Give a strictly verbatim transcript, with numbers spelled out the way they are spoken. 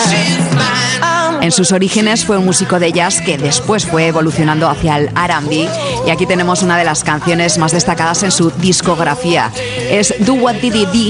En sus orígenes fue un músico de jazz que después fue evolucionando hacia el R and B, y aquí tenemos una de las canciones más destacadas en su discografía. Es Do What Did He Do,